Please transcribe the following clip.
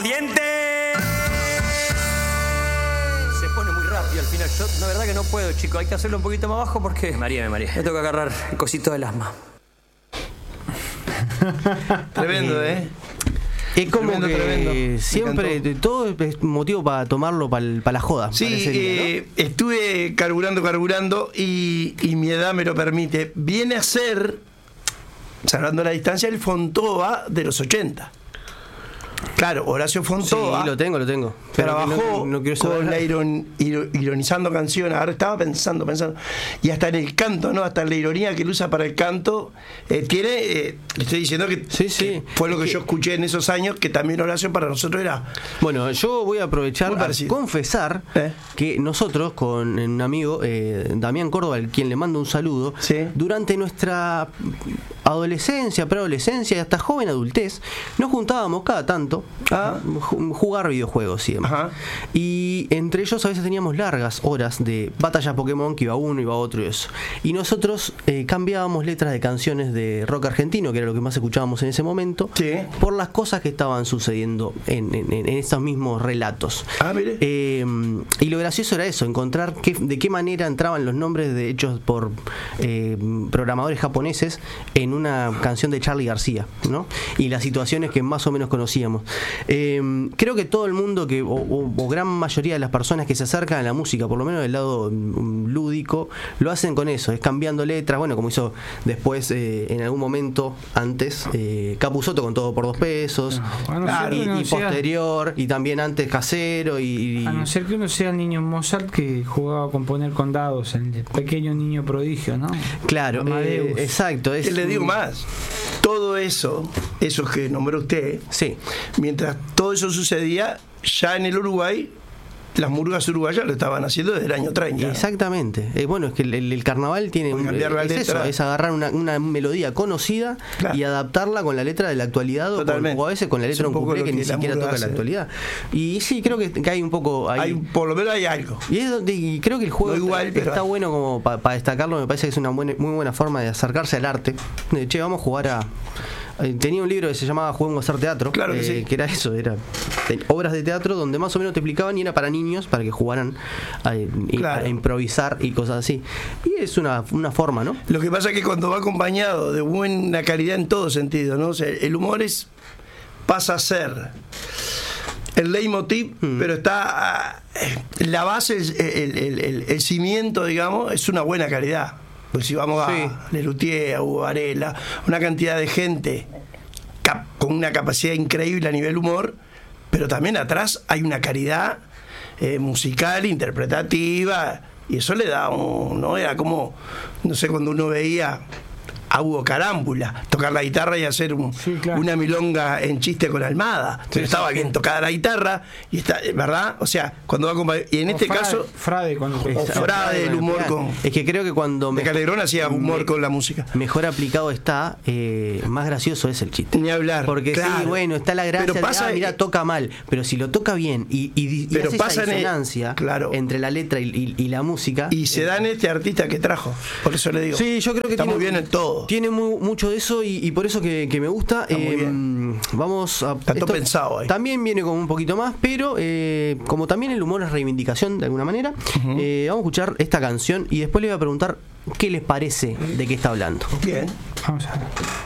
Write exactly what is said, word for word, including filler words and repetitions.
dientes. Se pone muy rápido al final. Yo, la verdad que no puedo, chicos. Hay que hacerlo un poquito más bajo porque María, me mareé. me toca agarrar el cosito del asma. Tremendo, ¿eh? Es como Tremendo, que tremendo. siempre todo es motivo para tomarlo para la joda. Sí, parecería, eh, estuve carburando, carburando y, y mi edad me lo permite. Viene a ser, salvando la distancia, el Fontova de los ochenta. Claro, Horacio ¿no? Fontova. Sí, lo tengo, lo tengo. Pero Trabajó no, no quiero saber con nada. la iron, iro- ironizando canciones. Ahora estaba pensando, pensando. Y hasta en el canto, ¿no? Hasta en la ironía que él usa para el canto. Eh, tiene, eh, le estoy diciendo que, Sí, sí. que fue lo que yo escuché en esos años, que también Horacio para nosotros era. Bueno, yo voy a aprovechar Muy a parecido. confesar ¿Eh? que nosotros, con un amigo, eh, Damián Córdoba, al quien le mando un saludo, Sí. durante nuestra adolescencia, preadolescencia y hasta joven adultez, nos juntábamos cada tanto Ah. a ju- jugar videojuegos y demás. Ajá. Y entre ellos a veces teníamos largas horas de batalla Pokémon, que iba uno, iba otro y eso. Y nosotros eh, cambiábamos letras de canciones de rock argentino, que era lo que más escuchábamos en ese momento, Sí. por las cosas que estaban sucediendo en, en, en estos mismos relatos. Ah, mire. Eh, y lo gracioso era eso, encontrar qué, de qué manera entraban los nombres de hechos por eh, programadores japoneses en una canción de Charly García, ¿no? Y las situaciones que más o menos conocíamos. Eh, creo que todo el mundo que o, o, o gran mayoría de las personas que se acercan a la música, por lo menos del lado mm, lúdico, lo hacen con eso, es cambiando letras, bueno, como hizo después eh, en algún momento antes eh, Capusotto con Todo por dos pesos, No, a no Claro, ser y, que uno y sea- posterior, y también antes Casero y, y- A no ser que uno sea el niño Mozart que jugaba a componer con dados, el pequeño niño prodigio, ¿no? claro, eh, Amadeus. exacto, es Que le digo más. Todo eso, esos que nombró usted, Sí. mientras todo eso sucedía, ya en el Uruguay, las murgas uruguayas lo estaban haciendo desde el año treinta. Exactamente. Eh, bueno, es que el, el- el carnaval tiene Por un, cambiar la es eso, letra. es agarrar una, una melodía conocida Claro. y adaptarla con la letra de la actualidad o, con- Totalmente. o a veces con la Es letra de un un poco cuplé lo que, que ni la siquiera murga toca la hace. actualidad. Y sí, creo que, que hay un poco ahí. Hay, por lo menos hay algo. Y, es donde, y creo que el juego No igual, está, pero está hay. bueno como para destacarlo, me parece que es una buena, muy buena forma de acercarse al arte. De, che, vamos a jugar a... eh, Tenía un libro que se llamaba Juguemos a hacer teatro, Claro que eh, sí. que era eso, era te- obras de teatro donde más o menos te explicaban y era para niños, para que jugaran a, y- Claro. a improvisar y cosas así. Y es una, una forma, ¿no? Lo que pasa es que cuando va acompañado de buena calidad en todo sentido, ¿no? O sea, el humor es pasa a ser el leitmotiv, Mm. pero está ah, la base, el, el- el- el- el cimiento, digamos, es una buena calidad. Pues si vamos a Sí. Lelutier, a Hugo Varela, una cantidad de gente cap- con una capacidad increíble a nivel humor, pero también atrás hay una calidad eh, musical, interpretativa, y eso le da un, ¿no? Era como, no sé, cuando uno veía a Hugo Carámbula tocar la guitarra y hacer un- Sí, claro. una milonga en chiste con Almada, pero estaba bien tocada la guitarra, y está, ¿verdad? O sea, cuando va a acompañar- y en este O Frade- caso, Frade cuando o está- Frade, el humor con... Es que creo que cuando De me- Calegrón hacía humor me- con la música. mejor aplicado está, eh, más gracioso es el chiste. Ni hablar. Porque sí, claro. bueno, está la gracia Pero de, pasa, ah, mira, toca mal, pero si lo toca bien y, y, y Pero hace pasa esa en el- disonancia claro. entre la letra y, y- y la música. Y se da en este artista que trajo, por eso le digo. Sí, yo creo que está tiene, muy bien en todo. Tiene mu- mucho de eso y, y por eso que, que me gusta. Está muy Eh, bien. Vamos a. Está todo pensado ahí. También viene con un poquito más, pero eh, como también el humor es reivindicación de alguna manera, eh, vamos a escuchar esta canción y después le voy a preguntar qué les parece de qué está hablando. Bien. Vamos a ver.